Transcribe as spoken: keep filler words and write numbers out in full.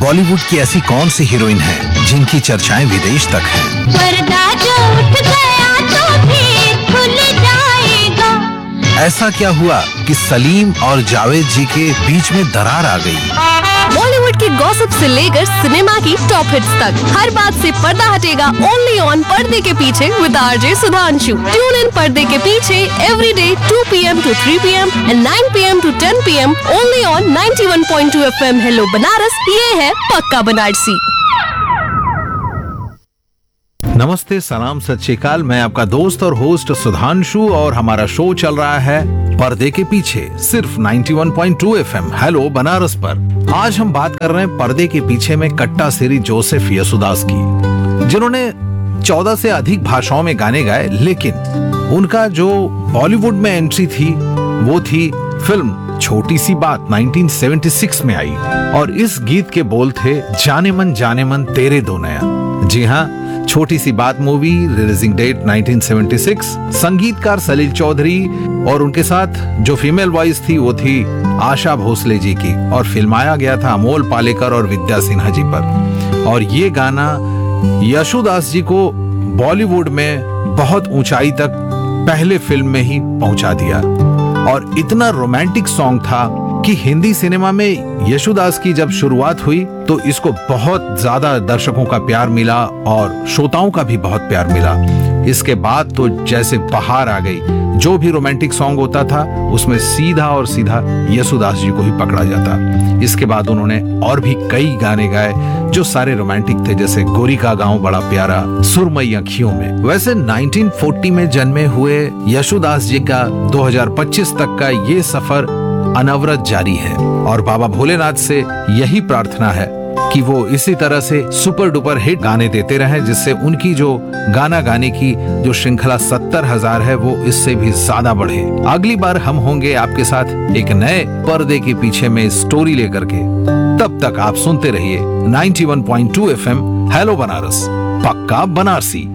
बॉलीवुड की ऐसी कौन सी हीरोइन है जिनकी चर्चाएं विदेश तक हैं? पर्दा जो उठ गया तो फिर खुल जाएगा। ऐसा क्या हुआ कि सलीम और जावेद जी के बीच में दरार आ गई? बॉलीवुड की गॉसिप से लेकर सिनेमा की टॉप हिट्स तक हर बात से पर्दा हटेगा ओनली ऑन पर्दे के पीछे with RJ Sudhanshu. Tune in पर्दे के पीछे every day to P M to three P M and nine P M to ten P am only on ninety one point two F M. Hello Banaras, ये है पक्का बनारसी। नमस्ते, सलाम, सत श्री अकाल। मैं आपका दोस्त और होस्ट सुधांशु और हमारा शो चल रहा है पर्दे के पीछे सिर्फ ninety one point two F M hello Banaras पर। आज हम बात कर रहे हैं पर्दे के पीछे में कट्टा सिरी जोसेफ यसुदास की, जिन्होंने चौदह से अधिक भाषाओं में गाने गाए, लेकिन उनका जो बॉलीवुड में एंट्री थी वो थी फिल्म छोटी सी बात नाइंटीन सेवेंटी सिक्स में आई, और इस गीत के बोल थे जाने मन जाने मन तेरे दो नया। जी हाँ, छोटी सी बात movie, releasing date nineteen seventy six, संगीतकार सलील चौधरी और उनके साथ जो फीमेल वॉइस थी वो थी आशा भोसले जी की, और फिल्माया गया था अमोल पालेकर और विद्या सिन्हा जी पर। और ये गाना यशुदास जी को बॉलीवुड में बहुत ऊंचाई तक पहले फिल्म में ही पहुंचा दिया, और इतना रोमांटिक सॉन्ग था कि हिंदी सिनेमा में यशुदास की जब शुरुआत हुई तो इसको बहुत ज्यादा दर्शकों का प्यार मिला और श्रोताओं का भी बहुत प्यार मिला। इसके बाद तो जैसे बहार आ गई, जो भी रोमांटिक सॉन्ग होता था उसमें सीधा और सीधा यशुदास जी को ही पकड़ा जाता। इसके बाद उन्होंने और भी कई गाने गाए जो सारे रोमांटिक थे, जैसे गोरी का गाँव बड़ा प्यारा, सुरमई अखियों में। वैसे नाइंटीन फोर्टी में जन्मे हुए यशुदास जी का दो हज़ार पच्चीस तक का ये सफर अनवरत जारी है, और बाबा भोलेनाथ से यही प्रार्थना है कि वो इसी तरह से सुपर डुपर हिट गाने देते रहें, जिससे उनकी जो गाना गाने की जो श्रृंखला सत्तर हजार है वो इससे भी ज्यादा बढ़े। अगली बार हम होंगे आपके साथ एक नए पर्दे के पीछे में स्टोरी लेकर के। तब तक आप सुनते रहिए ninety one point two F M hello Banaras, पक्का बनारसी।